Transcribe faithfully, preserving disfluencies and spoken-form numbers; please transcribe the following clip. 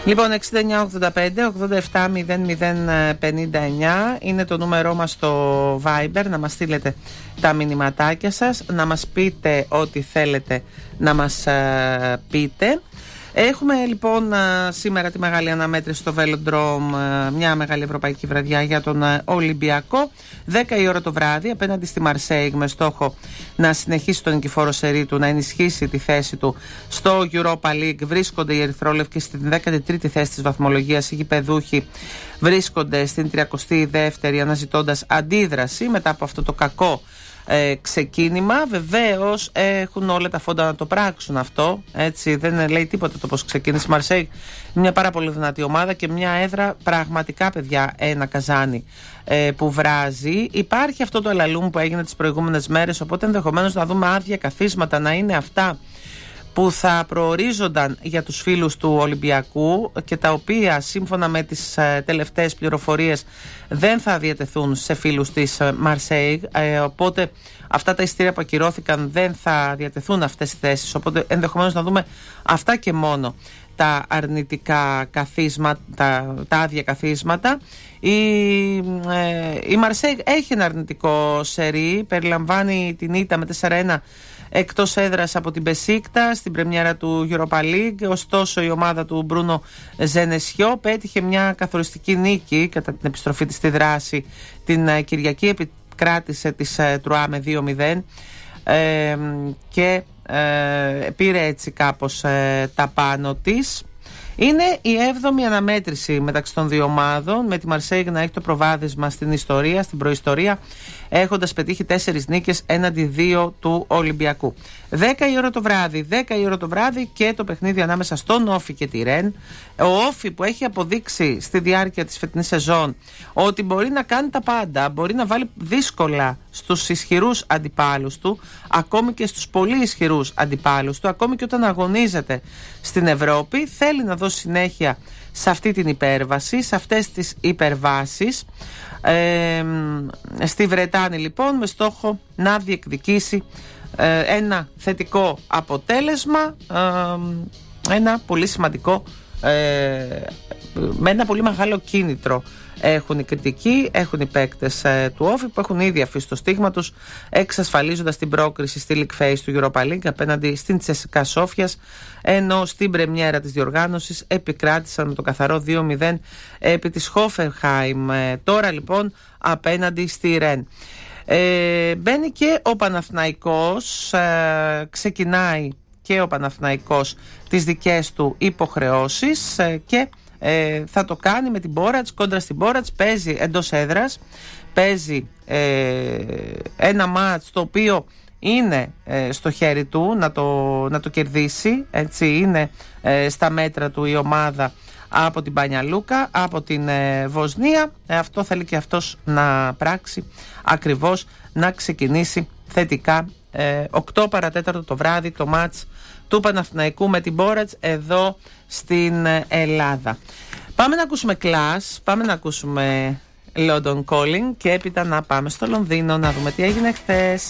Λοιπόν, εξήντα εννιά ογδόντα πέντε ογδόντα επτά μηδέν μηδέν πενήντα εννιά είναι το νούμερό μας στο Viber, να μας στείλετε τα μηνυματάκια σας, να μας πείτε ό,τι θέλετε να μας uh, πείτε. Έχουμε λοιπόν σήμερα τη μεγάλη αναμέτρηση στο Velodrome, μια μεγάλη ευρωπαϊκή βραδιά για τον Ολυμπιακό. δέκα η ώρα το βράδυ απέναντι στη Μαρσέιγ, με στόχο να συνεχίσει τον νικηφόρο σερί του, να ενισχύσει τη θέση του στο Europa League. Βρίσκονται οι ερυθρόλευκοι στην δέκατη τρίτη θέση της βαθμολογίας. Οι γηπεδούχοι βρίσκονται στην τριακοστή δεύτερη, αναζητώντας αντίδραση μετά από αυτό το κακό Ε, ξεκίνημα. Βεβαίως έχουν όλα τα φόντα να το πράξουν αυτό, έτσι, δεν λέει τίποτα το πως ξεκίνησε η Μαρσέιγ. Μια πάρα πολύ δυνατή ομάδα και μια έδρα πραγματικά, παιδιά, ένα καζάνι ε, που βράζει. Υπάρχει αυτό το ελαλούμ που έγινε τις προηγούμενες μέρες, οπότε ενδεχομένως να δούμε άδεια καθίσματα να είναι αυτά που θα προορίζονταν για τους φίλους του Ολυμπιακού και τα οποία σύμφωνα με τις ε, τελευταίες πληροφορίες δεν θα διατεθούν σε φίλους της ε, Μαρσέιγ, ε, οπότε αυτά τα εισιτήρια που ακυρώθηκαν δεν θα διατεθούν αυτές οι θέσεις, οπότε ενδεχομένως να δούμε αυτά και μόνο τα αρνητικά καθίσματα, τα, τα άδεια καθίσματα. Η, ε, η Μαρσέιγ έχει ένα αρνητικό σερί, περιλαμβάνει την ήττα με τέσσερα ένα εκτός έδρας από την Μπεσίκτα στην πρεμιέρα του Europa League. Ωστόσο η ομάδα του Μπρούνο Ζενεσιό πέτυχε μια καθοριστική νίκη κατά την επιστροφή της στη δράση την uh, Κυριακή, επικράτησε της uh, Τρουά με δύο μηδέν ε, και ε, πήρε έτσι κάπως ε, τα πάνω της. Είναι η έβδομη αναμέτρηση μεταξύ των δύο ομάδων, με τη Μαρσέιγ να έχει το προβάδισμα στην ιστορία, στην προϊστορία, έχοντας πετύχει τέσσερις νίκες έναντι δύο του Ολυμπιακού. δέκα η ώρα το βράδυ, δέκα η ώρα το βράδυ και το παιχνίδι ανάμεσα στον Όφη και τη Ρεν. Ο Όφη που έχει αποδείξει στη διάρκεια της φετινής σεζόν ότι μπορεί να κάνει τα πάντα, μπορεί να βάλει δύσκολα στους ισχυρούς αντιπάλους του, ακόμη και στους πολύ ισχυρούς αντιπάλους του, ακόμη και όταν αγωνίζεται στην Ευρώπη, θέλει να δώσει συνέχεια σε αυτή την υπέρβαση, σε αυτές τις υπερβάσεις. Ε, στη Βρετάνη λοιπόν, με στόχο να διεκδικήσει ε, ένα θετικό αποτέλεσμα, ε, ένα πολύ σημαντικό, ε, με ένα πολύ μεγάλο κίνητρο έχουν οι κριτικοί, έχουν οι παίκτες ε, του Όφη που έχουν ήδη αφήσει το στίγμα τους, εξασφαλίζοντας την πρόκριση στη League Phase του Europa League απέναντι στην Τσέσικα Σόφιας, ενώ στην πρεμιέρα της διοργάνωσης επικράτησαν με το καθαρό δύο μηδέν επί της Χόφενχάιμ. Ε, τώρα λοιπόν απέναντι στη Ρεν. Ε, μπαίνει και ο Παναθηναϊκός, ε, ξεκινάει και ο Παναθηναϊκός τις δικές του υποχρεώσεις ε, και Ε, θα το κάνει με την Μπόρατς, κόντρα στην Μπόρατς. Παίζει εντός έδρας, παίζει ε, ένα μάτς το οποίο είναι ε, στο χέρι του να το, να το κερδίσει, έτσι, είναι ε, στα μέτρα του η ομάδα από την Πανιαλούκα, από την ε, Βοσνία. ε, αυτό θέλει και αυτός να πράξει, ακριβώς να ξεκινήσει θετικά. ε, οκτώ παρατέταρτο το βράδυ το μάτς του Παναθηναϊκού με την Μπόρατς εδώ στην Ελλάδα. Πάμε να ακούσουμε Clash, πάμε να ακούσουμε London Calling και έπειτα να πάμε στο Λονδίνο να δούμε τι έγινε χθες.